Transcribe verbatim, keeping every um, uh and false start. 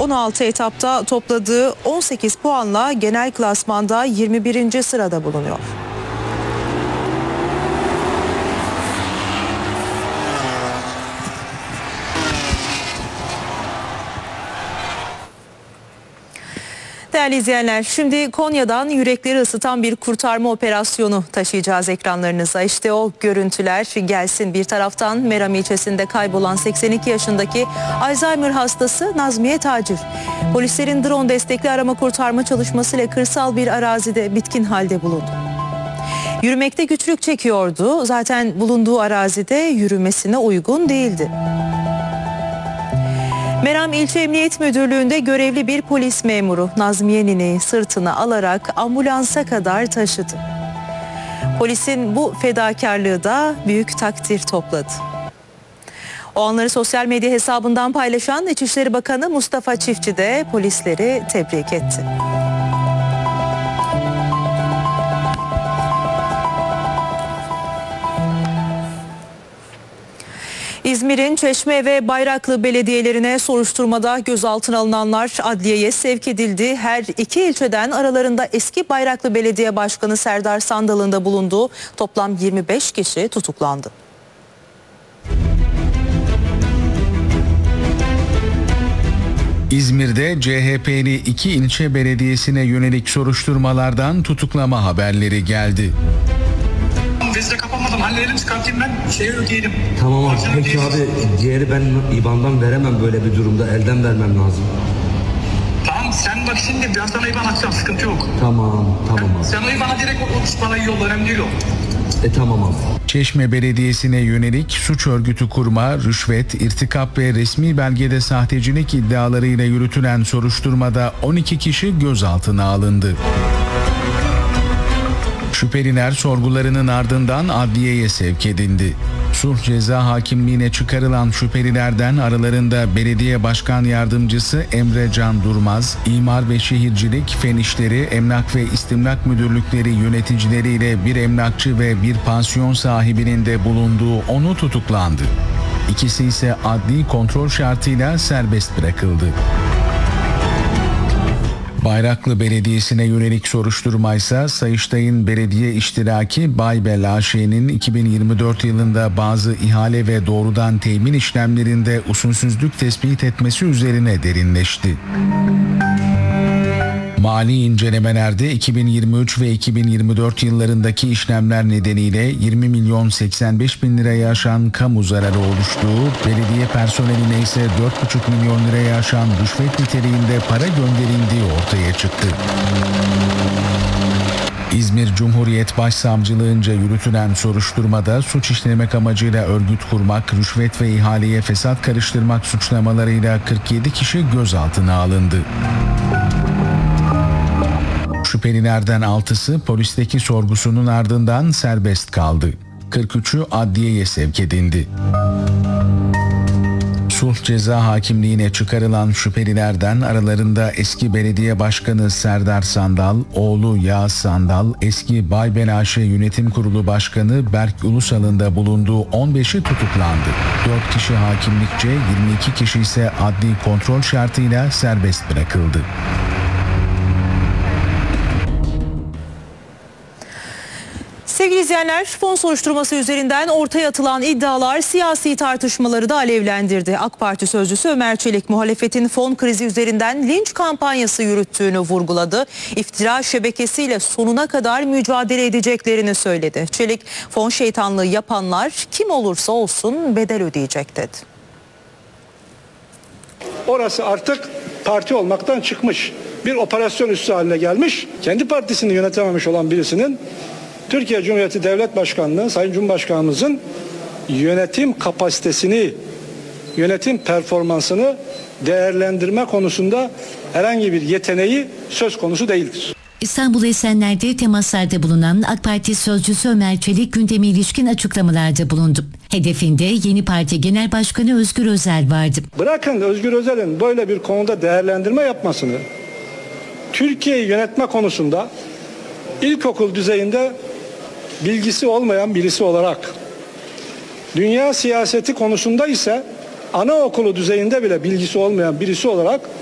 on altı etapta topladığı on sekiz puanla genel klasmanda yirmi birinci sırada bulunuyor. Değerli izleyenler, şimdi Konya'dan yürekleri ısıtan bir kurtarma operasyonu taşıyacağız ekranlarınıza. İşte o görüntüler gelsin. Bir taraftan Meram ilçesinde kaybolan seksen iki yaşındaki Alzheimer hastası Nazmiye Tacir. Polislerin drone destekli arama kurtarma çalışmasıyla kırsal bir arazide bitkin halde bulundu. Yürümekte güçlük çekiyordu. Zaten bulunduğu arazide yürümesine uygun değildi. Meram İlçe Emniyet Müdürlüğü'nde görevli bir polis memuru Nazmiye nineyi sırtına alarak ambulansa kadar taşıdı. Polisin bu fedakarlığı da büyük takdir topladı. O anları sosyal medya hesabından paylaşan İçişleri Bakanı Mustafa Çiftçi de polisleri tebrik etti. İzmir'in Çeşme ve Bayraklı belediyelerine soruşturmada gözaltına alınanlar adliyeye sevk edildi. Her iki ilçeden aralarında eski Bayraklı Belediye Başkanı Serdar Sandal'ın da bulunduğu toplam yirmi beş kişi tutuklandı. İzmir'de C H P'li iki ilçe belediyesine yönelik soruşturmalardan tutuklama haberleri geldi. Vizle kapamadım. Halledelim, çıkartayım ben. Şeyi ödeyelim. Tamam abi. Peki abi diğeri ben İ B A N'dan veremem böyle bir durumda. Elden vermem lazım. Tamam sen bak şimdi ben sana İ B A N atacağım. Sıkıntı yok. Tamam. Tamam abi. Sen o İ B A N''a direkt o bana yolla. Önemli değil o. E tamam abi. Çeşme Belediyesi'ne yönelik suç örgütü kurma, rüşvet, irtikap ve resmi belgede sahtecilik iddialarıyla yürütülen soruşturmada on iki kişi gözaltına alındı. Şüpheliler sorgularının ardından adliyeye sevk edildi. Sulh Ceza Hakimliğine çıkarılan şüphelilerden aralarında Belediye Başkan Yardımcısı Emre Can Durmaz, İmar ve Şehircilik, Fen İşleri, Emlak ve İstimlak Müdürlükleri yöneticileriyle bir emlakçı ve bir pansiyon sahibinin de bulunduğu onu tutuklandı. İkisi ise adli kontrol şartıyla serbest bırakıldı. Bayraklı Belediyesi'ne yönelik soruşturma ise Sayıştay'ın belediye iştiraki Baybel A Ş'nin iki bin yirmi dört yılında bazı ihale ve doğrudan temin işlemlerinde usulsüzlük tespit etmesi üzerine derinleşti. Mali incelemelerde iki bin yirmi üç ve iki bin yirmi dört yıllarındaki işlemler nedeniyle yirmi milyon seksen beş bin liraya aşan kamu zararı oluştuğu, belediye personeline ise dört buçuk milyon liraya aşan rüşvet niteliğinde para gönderildiği ortaya çıktı. İzmir Cumhuriyet Başsavcılığınca yürütülen soruşturmada suç işlemek amacıyla örgüt kurmak, rüşvet ve ihaleye fesat karıştırmak suçlamalarıyla kırk yedi kişi gözaltına alındı. Şüphelilerden altısı polisteki sorgusunun ardından serbest kaldı. kırk üçü adliyeye sevk edildi. Sulh Ceza Hakimliğine çıkarılan şüphelilerden aralarında eski belediye başkanı Serdar Sandal, oğlu Yağız Sandal, eski Baybel A Ş Yönetim Kurulu Başkanı Berk Ulusal'ın da bulunduğu on beşi tutuklandı. dört kişi hakimlikçe, yirmi iki kişi ise adli kontrol şartıyla serbest bırakıldı. Sevgili izleyenler, fon soruşturması üzerinden ortaya atılan iddialar siyasi tartışmaları da alevlendirdi. AK Parti sözcüsü Ömer Çelik, muhalefetin fon krizi üzerinden linç kampanyası yürüttüğünü vurguladı. İftira şebekesiyle sonuna kadar mücadele edeceklerini söyledi. Çelik, fon şeytanlığı yapanlar kim olursa olsun bedel ödeyecek dedi. Orası artık parti olmaktan çıkmış. Bir operasyon üssü haline gelmiş. Kendi partisini yönetememiş olan birisinin Türkiye Cumhuriyeti Devlet Başkanlığı, Sayın Cumhurbaşkanımızın yönetim kapasitesini, yönetim performansını değerlendirme konusunda herhangi bir yeteneği söz konusu değildir. İstanbul Esenler'de temaslarda bulunan AK Parti sözcüsü Ömer Çelik gündeme ilişkin açıklamalarda bulundu. Hedefinde yeni parti genel başkanı Özgür Özel vardı. Bırakın Özgür Özel'in böyle bir konuda değerlendirme yapmasını, Türkiye'yi yönetme konusunda ilkokul düzeyinde bilgisi olmayan birisi olarak, dünya siyaseti konusunda ise anaokulu düzeyinde bile bilgisi olmayan birisi olarak